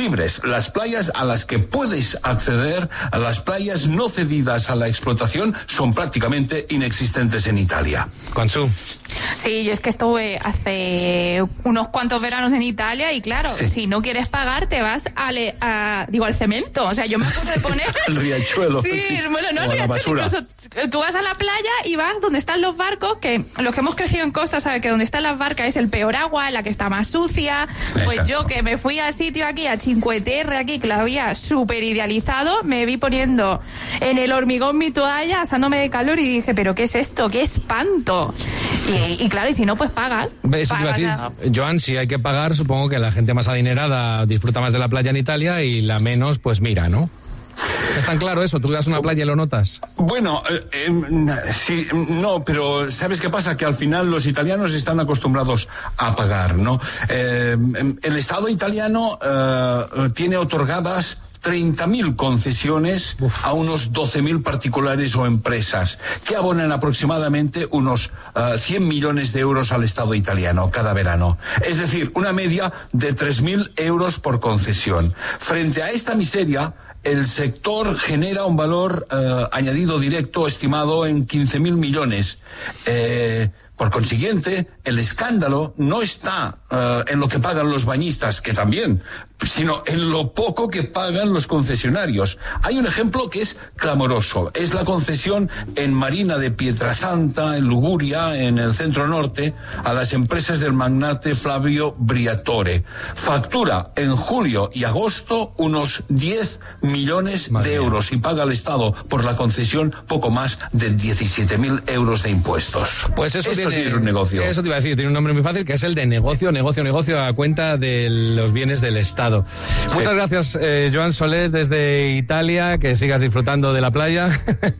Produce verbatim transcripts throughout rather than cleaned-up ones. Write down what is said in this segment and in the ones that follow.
libres. Las playas a las que puedes acceder, a las playas no cedidas a la explotación, son prácticamente inexistentes en Italia. Consu. Sí, yo es que estuve hace unos cuantos veranos en Italia y claro, sí. si no quieres pagar te vas a, le, a digo, al cemento. O sea, yo me pude poner... el riachuelo. Sí, sí. bueno, no, el riachuelo, incluso tú vas a la playa y vas donde están los barcos, que los que hemos crecido en costa saben que donde están las barcas es el peor agua, la que está más sucia. Pues Exacto. yo que me fui al sitio aquí, a Cinque Terre, aquí, que lo había súper idealizado, me vi poniendo en el hormigón mi toalla, asándome de calor y dije, ¿pero qué es esto? ¡Qué espanto! Y, y claro, y si no, pues pagas. Eso te iba a decir, Joan, si hay que pagar, supongo que la gente más adinerada disfruta más de la playa en Italia y la menos, pues mira, ¿no? ¿Es tan claro eso? ¿Tú vas a una playa y lo notas? Bueno, eh, eh, sí, no, pero ¿sabes qué pasa? Que al final los italianos están acostumbrados a pagar, ¿no? Eh, el Estado italiano eh, tiene otorgadas treinta mil concesiones Uf. a unos doce mil particulares o empresas que abonan aproximadamente unos uh, cien millones de euros al Estado italiano cada verano. Es decir, una media de tres mil euros por concesión. Frente a esta miseria, el sector genera un valor uh, añadido directo estimado en quince mil millones. Eh, Por consiguiente, el escándalo no está uh, en lo que pagan los bañistas, que también, sino en lo poco que pagan los concesionarios. Hay un ejemplo que es clamoroso. Es la concesión en Marina de Pietrasanta, en Liguria, en el centro norte, a las empresas del magnate Flavio Briatore. Factura en julio y agosto unos diez millones Madre de euros y paga al Estado por la concesión poco más de diecisiete mil euros de impuestos. Pues eso Esto tiene, sí es un negocio. Eso te iba a decir, tiene un nombre muy fácil, que es el de negocio, negocio, negocio a cuenta de los bienes del Estado. Sí. Muchas gracias, eh, Joan Solés, desde Italia, que sigas disfrutando de la playa.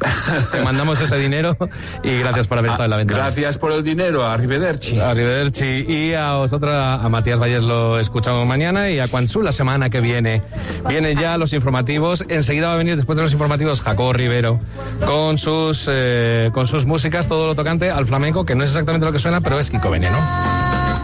Te mandamos ese dinero y gracias por haber estado en la ventana. Gracias por el dinero, arrivederci. Arrivederci. Y a vosotros, a Matías Valles lo escuchamos mañana y a Quansu la semana que viene. Vienen ya los informativos. Enseguida va a venir, después de los informativos, Jacobo Rivero con sus, eh, con sus músicas, todo lo tocante al flamenco, que no es exactamente lo que suena, pero es Kiko Veneno.